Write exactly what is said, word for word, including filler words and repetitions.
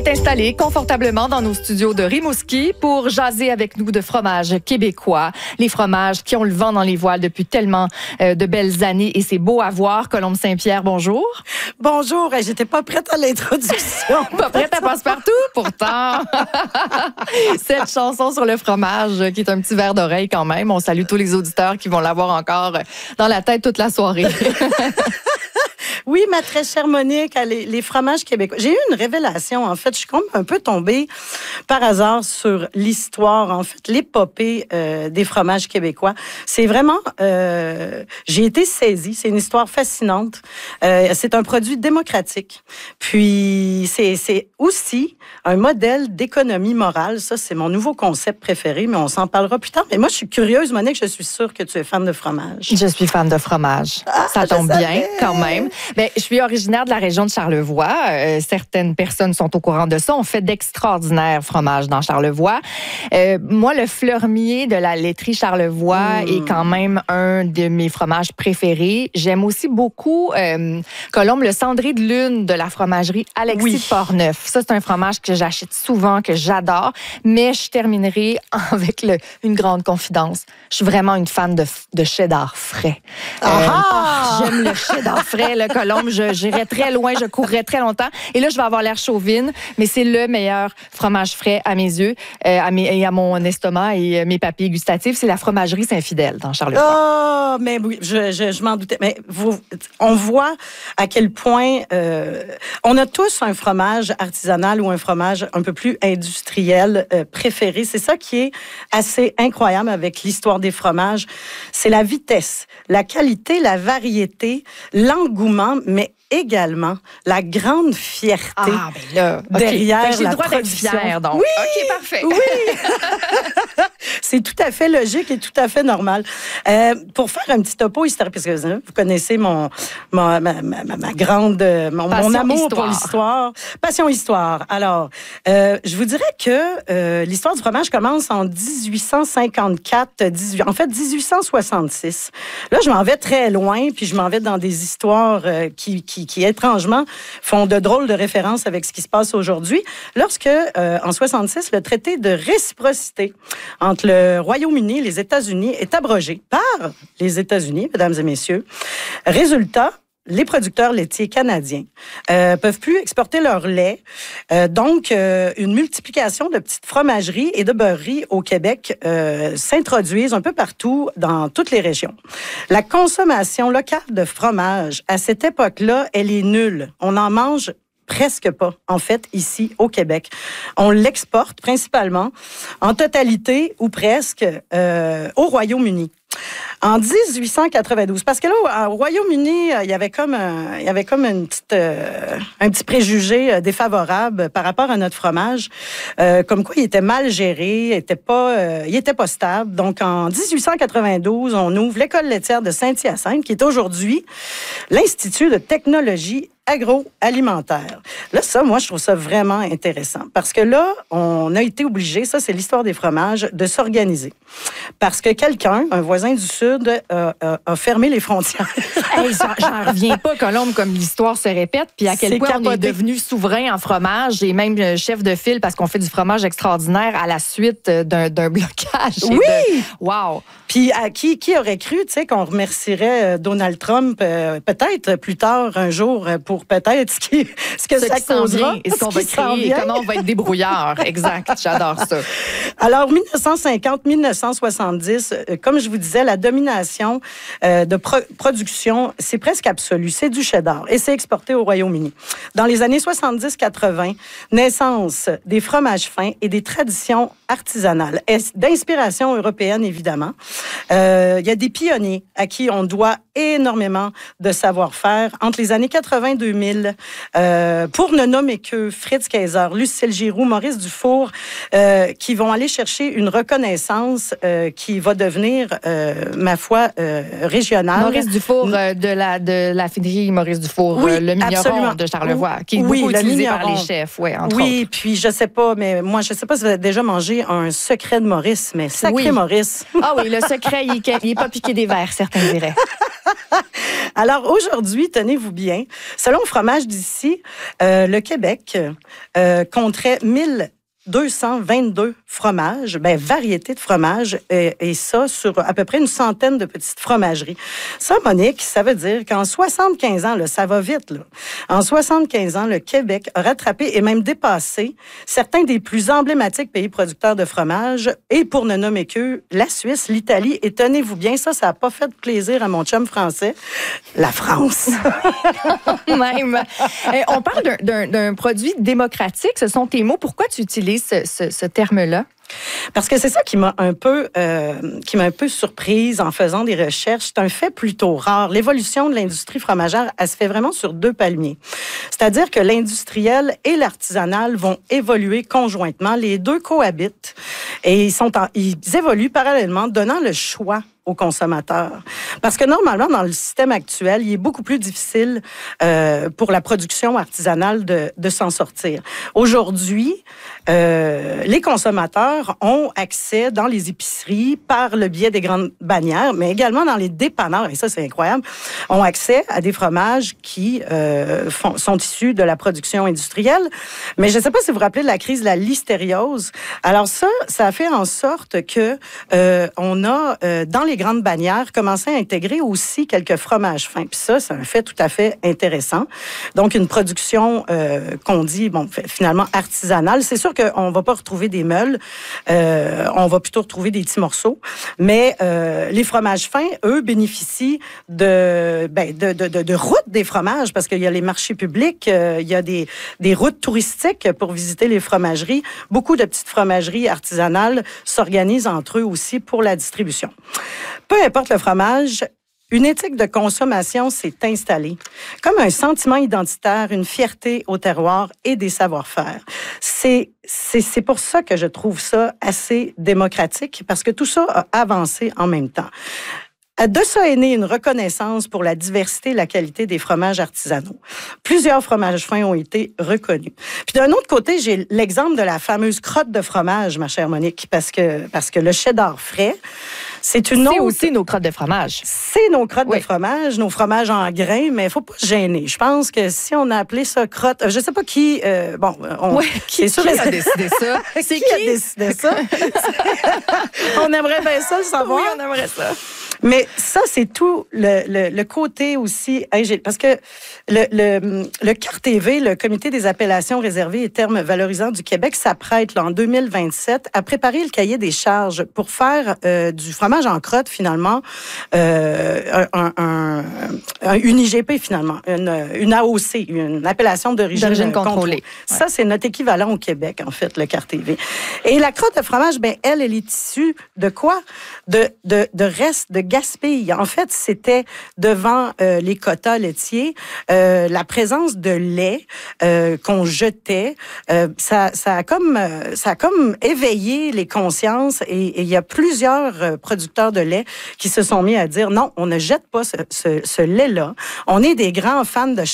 est installé confortablement dans nos studios de Rimouski pour jaser avec nous de fromages québécois. Les fromages qui ont le vent dans les voiles depuis tellement euh, de belles années et c'est beau à voir. Colombe Saint-Pierre, bonjour. Bonjour, j'étais pas prête à l'introduction. Pas prête à passe-partout, pourtant. Cette chanson sur le fromage qui est un petit verre d'oreille quand même. On salue tous les auditeurs qui vont l'avoir encore dans la tête toute la soirée. Oui, ma très chère Monique, les, les fromages québécois. J'ai eu une révélation, en fait. Je suis comme un peu tombée par hasard sur l'histoire, en fait, l'épopée euh, des fromages québécois. C'est vraiment... Euh, j'ai été saisie. C'est une histoire fascinante. Euh, c'est un produit démocratique. Puis, c'est, c'est aussi un modèle d'économie morale. Ça, c'est mon nouveau concept préféré, mais on s'en parlera plus tard. Mais moi, je suis curieuse, Monique. Je suis sûre que tu es fan de fromage. Je suis fan de fromage. Ah, ça tombe bien, quand même. Bien, je suis originaire de la région de Charlevoix. Euh, certaines personnes sont au courant de ça. On fait d'extraordinaires fromages dans Charlevoix. Euh, moi, le Fleurmier de la laiterie Charlevoix mmh. est quand même un de mes fromages préférés. J'aime aussi beaucoup, euh, Colombe, le Cendré de Lune de la fromagerie Alexis oui. Portneuf. Ça, c'est un fromage que j'achète souvent, que j'adore. Mais je terminerai avec le, une grande confidence. Je suis vraiment une fan de, de cheddar frais. Ah! Euh, oh, j'aime le cheddar frais, le Colombe. Je, j'irais très loin, je courrais très longtemps. Et là, je vais avoir l'air chauvine, mais c'est le meilleur fromage frais à mes yeux, euh, à mes, et à mon estomac et mes papilles gustatives. C'est la fromagerie Saint-Fidèle dans Charlevoix. Ah, oh, mais oui, je, je, je m'en doutais. Mais vous, on voit à quel point euh, on a tous un fromage artisanal ou un fromage un peu plus industriel euh, préféré. C'est ça qui est assez incroyable avec l'histoire des fromages. C'est la vitesse, la qualité, la variété, l'engouement, mais également la grande fierté ah, ben là, okay. derrière ben, j'ai la le droit production. D'être fière, donc. Oui, OK, parfait. Oui. C'est tout à fait logique et tout à fait normal. Euh, pour faire un petit topo historique, parce que vous connaissez mon, mon ma, ma, ma grande, mon, mon amour histoire. Pour l'histoire. Passion histoire. Alors, euh, je vous dirais que euh, l'histoire du fromage commence en dix-huit cent cinquante-quatre, dix-huit, en fait dix-huit cent soixante-six. Là, je m'en vais très loin, puis je m'en vais dans des histoires euh, qui, qui, qui, étrangement, font de drôles de références avec ce qui se passe aujourd'hui. Lorsque, euh, en soixante-six, le traité de réciprocité entre le Royaume-Uni et les États-Unis est abrogé par les États-Unis, mesdames et messieurs. Résultat, les producteurs laitiers canadiens euh, peuvent plus exporter leur lait. Euh, donc, euh, une multiplication de petites fromageries et de beurreries au Québec euh, s'introduisent un peu partout dans toutes les régions. La consommation locale de fromage, à cette époque-là, elle est nulle. On en mange presque pas, en fait, ici, au Québec. On l'exporte principalement, en totalité ou presque, euh, au Royaume-Uni. En dix-huit cent quatre-vingt-douze, parce que là, au Royaume-Uni, il y avait comme un, il y avait comme une petite, euh, un petit préjugé défavorable par rapport à notre fromage, euh, comme quoi il était mal géré, il était pas, euh, il était pas stable. Donc, en dix-huit cent quatre-vingt-douze, on ouvre l'école laitière de Saint-Hyacinthe, qui est aujourd'hui l'Institut de technologie agroalimentaire. Là, ça, moi, je trouve ça vraiment intéressant parce que là, on a été obligé, ça, c'est l'histoire des fromages, de s'organiser. Parce que quelqu'un, un voisin du Sud, euh, euh, a fermé les frontières. Hey, j'en reviens pas, Colombe, comme l'histoire se répète, puis à quel c'est point capoté. On est devenu souverain en fromage et même chef de file parce qu'on fait du fromage extraordinaire à la suite d'un, d'un blocage. Oui! De... Wow! Puis à qui, qui aurait cru, tu sais, qu'on remercierait Donald Trump euh, peut-être plus tard, un jour, pour peut-être ce, qui, ce que ce ça causera. Et ce qu'on va créer, comment on va être débrouillard. Exact, j'adore ça. Alors, dix-neuf cent cinquante à dix-neuf cent soixante-dix, euh, comme je vous disais, la domination euh, de pro- production, c'est presque absolu. C'est du cheddar et c'est exporté au Royaume-Uni. Dans les années soixante-dix quatre-vingt, naissance des fromages fins et des traditions artisanales, d'inspiration européenne, évidemment. Euh, il y a des pionniers à qui on doit énormément de savoir-faire entre les années quatre-vingt deux mille. Euh, pour ne nommer que Fritz Kayser, Lucille Giroux, Maurice Dufour, euh, qui vont aller chercher une reconnaissance euh, qui va devenir, euh, ma foi, euh, régionale. Maurice Dufour euh, de la de la finerie Maurice Dufour, oui, euh, le mignon absolument. De Charlevoix, qui est oui, beaucoup utilisé mignon. Par les chefs, ouais, entre oui, autres. Puis je sais pas, mais moi je sais pas si vous avez déjà mangé un secret de Maurice, mais sacré oui. Maurice. Ah oui, le secret, il est, il est pas piqué des verres, certains diraient. Alors aujourd'hui, tenez-vous bien, selon Fromage d'ici, euh, le Québec euh, compterait mille deux cent vingt-deux fromages, ben, variétés de fromages, et, et ça sur à peu près une centaine de petites fromageries. Ça, Monique, ça veut dire qu'en soixante-quinze ans, là, ça va vite, là. En soixante-quinze ans, le Québec a rattrapé et même dépassé certains des plus emblématiques pays producteurs de fromage, et pour ne nommer que la Suisse, l'Italie, et tenez-vous bien, ça, ça n'a pas fait plaisir à mon chum français, la France. Même. Euh, on parle d'un, d'un, d'un produit démocratique, ce sont tes mots. Pourquoi tu utilises Ce, ce, ce terme-là? Parce que c'est ça qui m'a un peu euh, qui m'a un peu surprise en faisant des recherches. C'est un fait plutôt rare. L'évolution de l'industrie fromagère, elle se fait vraiment sur deux palmiers. C'est-à-dire que l'industriel et l'artisanal vont évoluer conjointement. Les deux cohabitent et ils sont en, ils évoluent parallèlement, donnant le choix aux consommateurs. Parce que normalement, dans le système actuel, il est beaucoup plus difficile euh, pour la production artisanale de, de s'en sortir. Aujourd'hui, euh, les consommateurs ont accès dans les épiceries par le biais des grandes bannières, mais également dans les dépanneurs, et ça c'est incroyable, ont accès à des fromages qui euh, font, sont issus de la production industrielle. Mais je ne sais pas si vous vous rappelez de la crise de la listériose. Alors ça, ça a fait en sorte que euh, on a, euh, dans les grandes bannières, commencé à intégrer aussi quelques fromages fins. Puis ça, c'est un fait tout à fait intéressant. Donc, une production euh, qu'on dit, bon, finalement, artisanale. C'est sûr qu'on ne va pas retrouver des meules. Euh, on va plutôt retrouver des petits morceaux. Mais euh, les fromages fins, eux, bénéficient de, ben, de, de, de, de routes des fromages parce qu'il y a les marchés publics, euh, il y a des, des routes touristiques pour visiter les fromageries. Beaucoup de petites fromageries artisanales s'organisent entre eux aussi pour la distribution. Peu importe le fromage, une éthique de consommation s'est installée, comme un sentiment identitaire, une fierté au terroir et des savoir-faire. C'est, c'est, c'est pour ça que je trouve ça assez démocratique, parce que tout ça a avancé en même temps. De ça est née une reconnaissance pour la diversité et la qualité des fromages artisanaux. Plusieurs fromages fins ont été reconnus. Puis d'un autre côté, j'ai l'exemple de la fameuse crotte de fromage, ma chère Monique, parce que, parce que le cheddar frais, c'est une autre... C'est aussi nos crottes de fromage. C'est nos crottes oui. de fromage, nos fromages en grains, mais il ne faut pas se gêner. Je pense que si on a appelé ça crotte... Je ne sais pas qui... Euh, bon, on, oui, qui, sûr, qui a décidé ça? C'est qui, qui a décidé ça? On aimerait bien ça le savoir. Oui, on aimerait ça. Mais ça, c'est tout le, le, le côté aussi... Parce que le, le, le C A R T V, le Comité des appellations réservées et termes valorisants du Québec, s'apprête là, en deux mille vingt-sept à préparer le cahier des charges pour faire euh, du fromage en crotte, finalement, euh, un, un, un, une I G P, finalement, une, une A O C, une appellation d'origine, d'origine contrôlée. Ouais. Ça, c'est notre équivalent au Québec, en fait, le C A R T V. Et la crotte de fromage, ben, elle, elle est issue de quoi? De, de, de restes de gaspille. En fait, c'était devant euh, les quotas laitiers, euh, la présence de lait euh, qu'on jetait, euh, ça, ça, a comme, euh, ça a comme éveillé les consciences et il y a plusieurs euh, producteurs de lait qui se sont mis à dire non, on ne jette pas ce, ce, ce lait-là. On est des grands fans de